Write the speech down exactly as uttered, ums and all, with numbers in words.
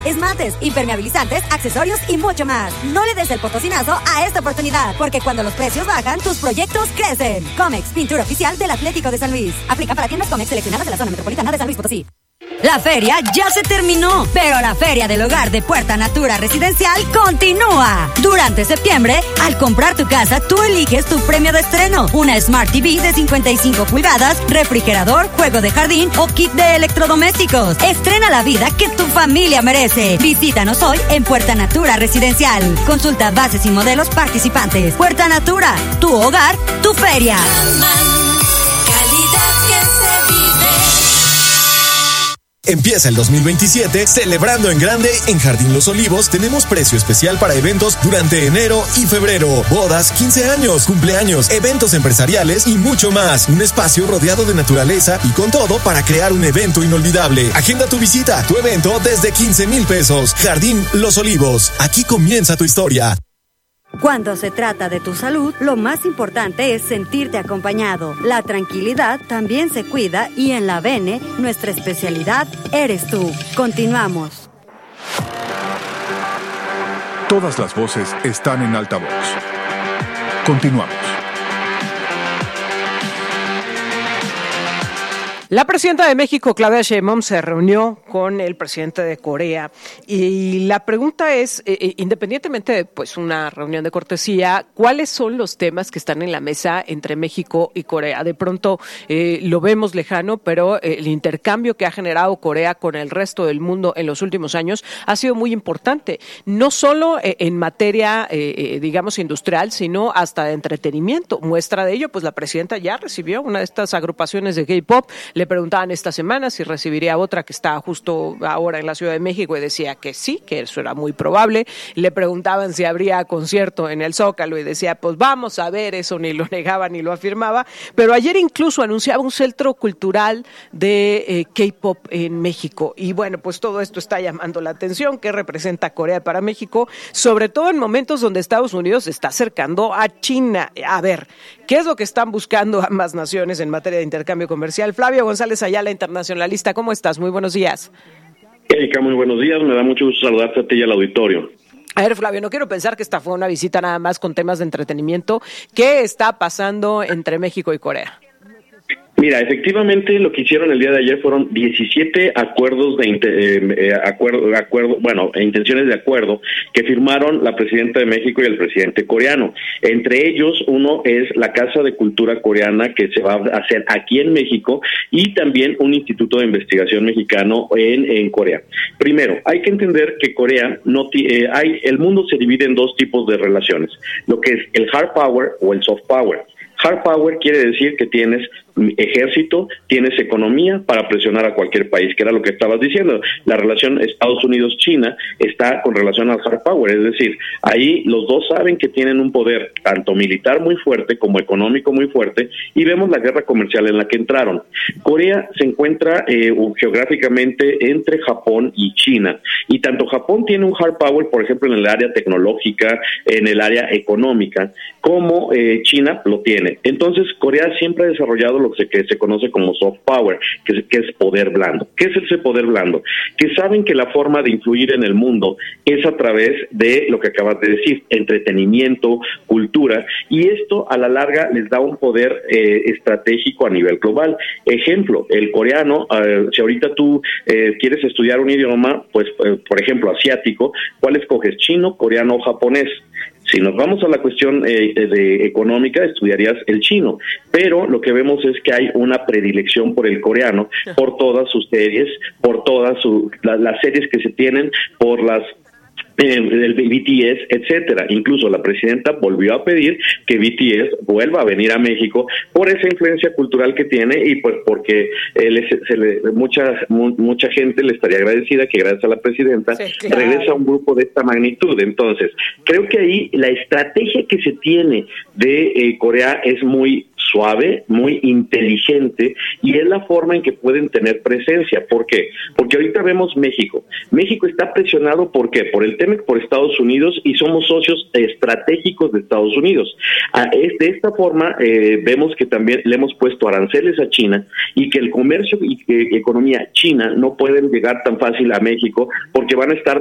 esmaltes, impermeabilizantes, accesorios y mucho más. No le des el potosinazo a esta oportunidad, porque cuando los precios bajan, tus proyectos crecen. Comex, pintura oficial del Atlético de San Luis. Aplica para tiendas Comex seleccionadas de la zona metropolitana de San Luis Potosí. La feria ya se terminó, pero la Feria del Hogar de Puerta Natura Residencial continúa. Durante septiembre, al comprar tu casa, tú eliges tu premio de estreno. Una Smart T V de cincuenta y cinco pulgadas, refrigerador, juego de jardín o kit de electrodomésticos. Estrena la vida que tu familia merece. Visítanos hoy en Puerta Natura Residencial. Consulta bases y modelos participantes. Puerta Natura, tu hogar, tu feria. Calidad que se vive. Empieza el dos mil veintisiete celebrando en grande. En Jardín Los Olivos tenemos precio especial para eventos durante enero y febrero. Bodas, quince años, cumpleaños, eventos empresariales y mucho más. Un espacio rodeado de naturaleza y con todo para crear un evento inolvidable. Agenda tu visita, tu evento desde quince mil pesos. Jardín Los Olivos. Aquí comienza tu historia. Cuando se trata de tu salud, lo más importante es sentirte acompañado. La tranquilidad también se cuida y en la Bene, nuestra especialidad eres tú. Continuamos. Todas las voces están en altavoz. Continuamos. La presidenta de México, Claudia Sheinbaum, se reunió con el presidente de Corea y la pregunta es, eh, independientemente de pues una reunión de cortesía, ¿cuáles son los temas que están en la mesa entre México y Corea? De pronto eh, lo vemos lejano, pero eh, el intercambio que ha generado Corea con el resto del mundo en los últimos años ha sido muy importante, no solo eh, en materia, eh, eh, digamos, industrial, sino hasta de entretenimiento. Muestra de ello, pues la presidenta ya recibió una de estas agrupaciones de K-pop. Le preguntaban esta semana si recibiría otra que está justo ahora en la Ciudad de México y decía que sí, que eso era muy probable. Le preguntaban si habría concierto en el Zócalo y decía, pues vamos a ver, eso ni lo negaba ni lo afirmaba. Pero ayer incluso anunciaba un centro cultural de eh, K-pop en México. Y bueno, pues todo esto está llamando la atención. ¿Qué representa Corea para México? Sobre todo en momentos donde Estados Unidos se está acercando a China. A ver, ¿qué es lo que están buscando ambas naciones en materia de intercambio comercial? Flavio González Ayala, internacionalista, ¿cómo estás? Muy buenos días. Erika, muy buenos días, me da mucho gusto saludarte a ti y al auditorio. A ver, Flavio, no quiero pensar que esta fue una visita nada más con temas de entretenimiento. ¿Qué está pasando entre México y Corea? Mira, efectivamente lo que hicieron el día de ayer fueron diecisiete acuerdos de eh, acuerdo, acuerdo, bueno, intenciones de acuerdo que firmaron la presidenta de México y el presidente coreano. Entre ellos, uno es la Casa de Cultura Coreana que se va a hacer aquí en México y también un instituto de investigación mexicano en, en Corea. Primero, hay que entender que Corea no eh, hay, el mundo se divide en dos tipos de relaciones, lo que es el hard power o el soft power. Hard power quiere decir que tienes ejército, tienes economía para presionar a cualquier país, que era lo que estabas diciendo. La relación Estados Unidos-China está con relación al hard power, es decir, ahí los dos saben que tienen un poder tanto militar muy fuerte como económico muy fuerte y vemos la guerra comercial en la que entraron. Corea se encuentra eh, geográficamente entre Japón y China y tanto Japón tiene un hard power, por ejemplo, en el área tecnológica, en el área económica, como eh, China lo tiene. Entonces, Corea siempre ha desarrollado lo que se, que se conoce como soft power, que es, que es poder blando. ¿Qué es ese poder blando? Que saben que la forma de influir en el mundo es a través de lo que acabas de decir, entretenimiento, cultura, y esto a la larga les da un poder eh, estratégico a nivel global. Ejemplo, el coreano, eh, si ahorita tú eh, quieres estudiar un idioma, pues eh, por ejemplo asiático, ¿cuál escoges? ¿Chino, coreano o japonés? Si nos vamos a la cuestión eh, de económica, estudiarías el chino, pero lo que vemos es que hay una predilección por el coreano, por todas sus series, por todas su, la, las series que se tienen, por las el B T S, etcétera. Incluso la presidenta volvió a pedir que B T S vuelva a venir a México por esa influencia cultural que tiene y pues porque él se, se le, mucha mu, mucha gente le estaría agradecida que gracias a la presidenta sí, claro. regresa un grupo de esta magnitud. Entonces, creo que ahí la estrategia que se tiene de eh, Corea es muy suave, muy inteligente, y es la forma en que pueden tener presencia. ¿Por qué? Porque ahorita vemos México. México está presionado, ¿por qué? Por el TEMEC, por Estados Unidos, y somos socios estratégicos de Estados Unidos. A, es, de esta forma, eh, vemos que también le hemos puesto aranceles a China, y que el comercio y que economía china no pueden llegar tan fácil a México, porque van a estar